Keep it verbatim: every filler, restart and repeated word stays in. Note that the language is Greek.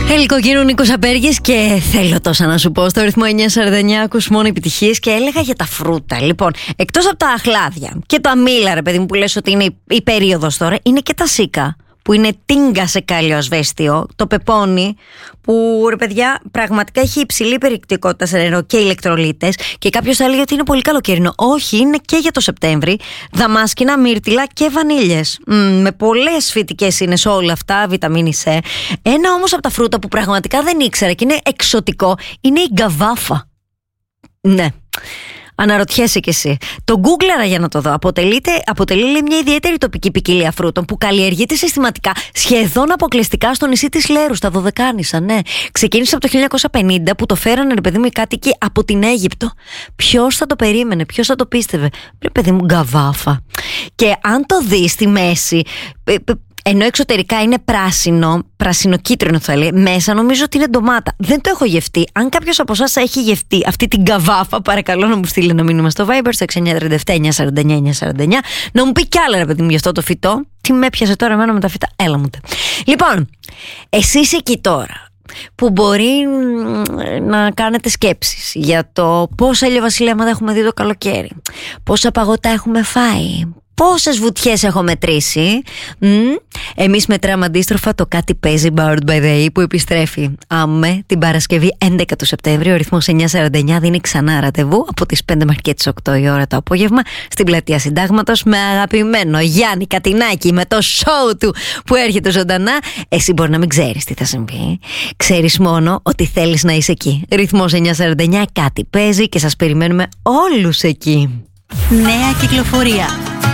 Ελικοκίνου Νίκος Απέργης και θέλω τόσα να σου πω. Στο ρυθμό εννιά σαράντα εννιά ακούς μόνο επιτυχίες και έλεγα για τα φρούτα. Λοιπόν, εκτός από τα αχλάδια και τα μήλα, ρε παιδί μου, που λες ότι είναι η, η περίοδος τώρα, είναι και τα σίκα, που είναι τίγκα σε κάλιο ασβέστιο, το πεπόνι, που ρε παιδιά πραγματικά έχει υψηλή περιεκτικότητα σε νερό και ηλεκτρολίτες, και κάποιος θα λέει ότι είναι πολύ καλοκαιρινό. Όχι, είναι και για το Σεπτέμβρη. Δαμάσκηνα, μύρτιλα και βανίλιες. Μ, με πολλές φυτικές είναι σε όλα αυτά, βιταμίνη C. Ένα όμως από τα φρούτα που πραγματικά δεν ήξερα και είναι εξωτικό είναι η γκαβάφα. Ναι. Αναρωτιέσαι κι εσύ. Το γκούγκλαρα για να το δω. Αποτελείται, αποτελεί λέει, μια ιδιαίτερη τοπική ποικιλία φρούτων που καλλιεργείται συστηματικά σχεδόν αποκλειστικά στο νησί της Λέρου, στα Δωδεκάνησα. Ναι. Ξεκίνησε από το χίλια εννιακόσια πενήντα που το φέρανε, ρε παιδί μου, οι κάτοικοι από την Αίγυπτο. Ποιος θα το περίμενε, ποιος θα το πίστευε. Ρε παιδί μου, γκαβάφα. Και αν το δεις στη μέση, ενώ εξωτερικά είναι πράσινο, πρασινοκίτρινο θα λέει, μέσα νομίζω ότι είναι ντομάτα. Δεν το έχω γευτεί. Αν κάποιος από εσάς έχει γευτεί αυτή την καβάφα, παρακαλώ να μου στείλει ένα μήνυμα στο Viber στο έξι εννιά τρία επτά εννιά σαράντα εννιά εννιά σαράντα εννιά, να μου πει κι άλλα, ρε παιδί μου, για αυτό το φυτό. Τι με έπιασε τώρα εμένα με τα φύτα, έλα μου τε. Λοιπόν, εσείς εκεί τώρα που μπορεί να κάνετε σκέψεις για το πόσα ηλιοβασιλέματα έχουμε δει το καλοκαίρι, πόσα παγωτά έχουμε φάει, πόσες βουτιές έχω μετρήσει. Mm. Εμείς μετράμε αντίστροφα το Κάτι Παίζει Powered by the E, που επιστρέφει αμέ την Παρασκευή έντεκα του Σεπτέμβρη. Ο ρυθμός εννιά σαράντα εννιά δίνει ξανά ραντεβού από τις πέντε μέχρι και τις οκτώ η ώρα το απόγευμα στην πλατεία Συντάγματος με αγαπημένο Γιάννη Κατινάκη, με το show του που έρχεται ζωντανά. Εσύ μπορεί να μην ξέρεις τι θα συμβεί. Ξέρεις μόνο ότι θέλεις να είσαι εκεί. Ρυθμός εννιά σαράντα εννιά, Κάτι Παίζει, και σας περιμένουμε όλους εκεί. Νέα κυκλοφορία.